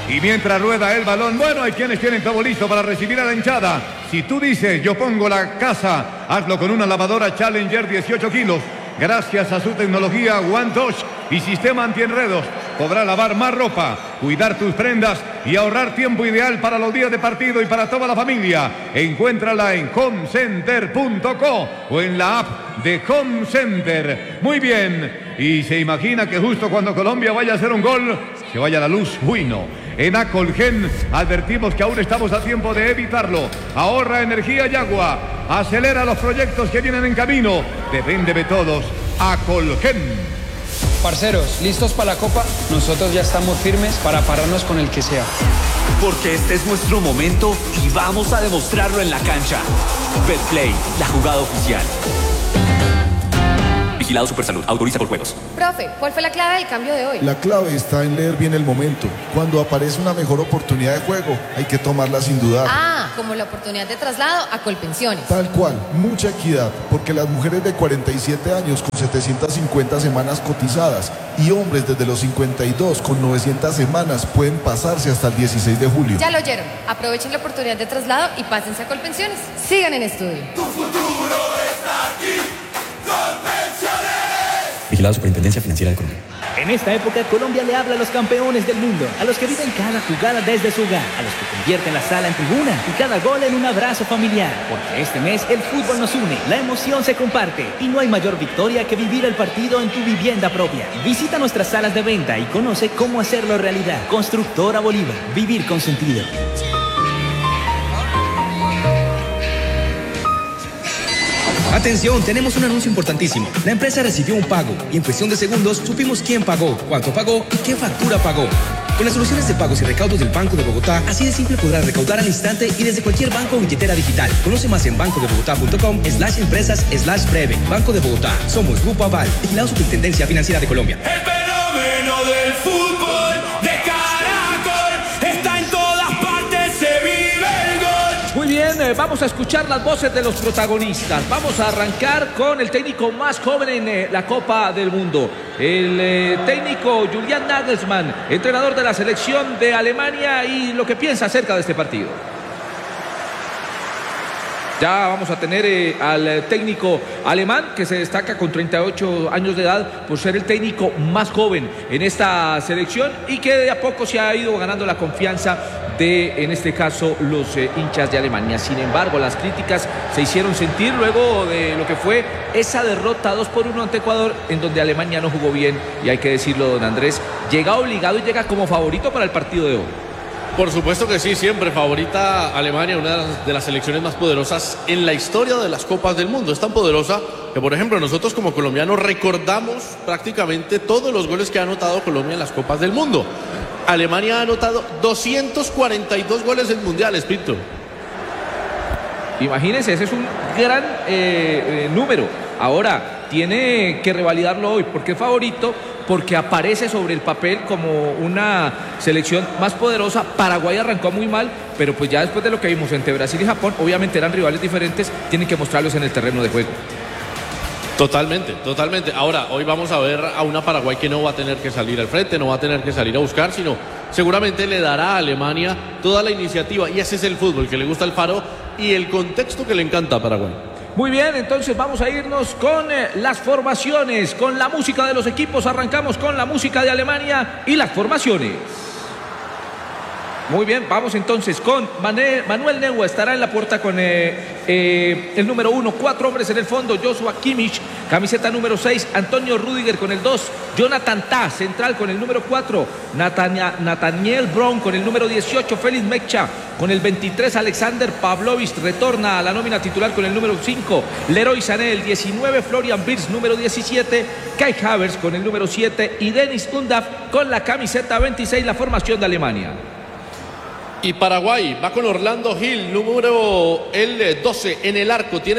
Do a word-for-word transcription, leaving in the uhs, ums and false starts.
Y mientras rueda el balón, bueno, hay quienes tienen todo listo para recibir a la hinchada. Si tú dices, yo pongo la casa, hazlo con una lavadora Challenger dieciocho kilos. Gracias a su tecnología One Touch y sistema antienredos, podrás lavar más ropa, cuidar tus prendas y ahorrar tiempo ideal para los días de partido y para toda la familia. Encuéntrala en home center punto co o en la app de Home Center. Muy bien, y se imagina que justo cuando Colombia vaya a hacer un gol, se vaya la luz. Uy, no. En Acolgen advertimos que aún estamos a tiempo de evitarlo. Ahorra energía y agua. Acelera los proyectos que vienen en camino. Depende de todos. Acolgen. Parceros, ¿listos para la Copa? Nosotros ya estamos firmes para pararnos con el que sea. Porque este es nuestro momento y vamos a demostrarlo en la cancha. Betplay, la jugada oficial. Vigilado Supersalud, autoriza por juegos. Profe, ¿cuál fue la clave del cambio de hoy? La clave está en leer bien el momento. Cuando aparece una mejor oportunidad de juego, hay que tomarla sin dudar. Ah, como la oportunidad de traslado a Colpensiones. Tal cual, mucha equidad, porque las mujeres de cuarenta y siete años con setecientas cincuenta semanas cotizadas y hombres desde los cincuenta y dos con novecientas semanas pueden pasarse hasta el dieciséis de julio. Ya lo oyeron, aprovechen la oportunidad de traslado y pásense a Colpensiones. Sigan en estudio. Tu futuro está aquí. Vigilado Superintendencia Financiera de Colombia. En esta época, Colombia le habla a los campeones del mundo, a los que viven cada jugada desde su hogar, a los que convierten la sala en tribuna y cada gol en un abrazo familiar. Porque este mes el fútbol nos une, la emoción se comparte y no hay mayor victoria que vivir el partido en tu vivienda propia. Visita nuestras salas de venta y conoce cómo hacerlo realidad. Constructora Bolívar, vivir con sentido. Atención, tenemos un anuncio importantísimo. La empresa recibió un pago y en cuestión de segundos supimos quién pagó, cuánto pagó y qué factura pagó. Con las soluciones de pagos y recaudos del Banco de Bogotá, así de simple podrás recaudar al instante y desde cualquier banco o billetera digital. Conoce más en bancodebogotá.com slash empresas slash breve. Banco de Bogotá. Somos Grupo Aval, vigilado Superintendencia Financiera de Colombia. El fenómeno del fútbol de Caracol está en todas partes, se vive el gol. Muy bien, eh, vamos a escuchar las voces de los protagonistas. Vamos a arrancar con el técnico más joven en eh, la Copa del Mundo. El eh, técnico Julian Nagelsmann, entrenador de la selección de Alemania, y lo que piensa acerca de este partido. Ya vamos a tener eh, al eh, técnico alemán, que se destaca con treinta y ocho años de edad por ser el técnico más joven en esta selección y que de a poco se ha ido ganando la confianza de, en este caso, los eh, hinchas de Alemania. Sin embargo, las críticas se hicieron sentir luego de lo que fue esa derrota dos por uno ante Ecuador, en donde Alemania no jugó bien, y hay que decirlo, don Andrés, llega obligado y llega como favorito para el partido de hoy. Por supuesto que sí, siempre favorita Alemania, una de las selecciones más poderosas en la historia de las Copas del Mundo. Es tan poderosa que, por ejemplo, nosotros como colombianos recordamos prácticamente todos los goles que ha anotado Colombia en las Copas del Mundo. Alemania ha anotado doscientos cuarenta y dos goles en mundiales, Pinto. Imagínense, ese es un gran eh, eh, número. Ahora, tiene que revalidarlo hoy, porque es favorito, porque aparece sobre el papel como una selección más poderosa. Paraguay arrancó muy mal, pero pues ya después de lo que vimos entre Brasil y Japón, obviamente eran rivales diferentes, tienen que mostrarlos en el terreno de juego. Totalmente, totalmente. Ahora, hoy vamos a ver a una Paraguay que no va a tener que salir al frente, no va a tener que salir a buscar, sino seguramente le dará a Alemania toda la iniciativa, y ese es el fútbol que le gusta al Faro y el contexto que le encanta a Paraguay. Muy bien, entonces vamos a irnos con eh, las formaciones, con la música de los equipos. Arrancamos con la música de Alemania y las formaciones. Muy bien, vamos entonces con Manuel, Manuel Neuer, estará en la puerta con eh, eh, el número uno, cuatro hombres en el fondo, Joshua Kimmich, camiseta número seis, Antonio Rüdiger con el dos, Jonathan Tah, central con el número cuatro, Natania, Nathaniel Brown con el número dieciocho, Félix Mecha con el veintitrés, Alexander Pavlovich retorna a la nómina titular con el número cinco, Leroy Sané el diecinueve, Florian Wirtz número diecisiete, Kai Havertz con el número siete y Dennis Undav con la camiseta veintiséis, la formación de Alemania. Y Paraguay va con Orlando Gil, número el doce en el arco. Tiene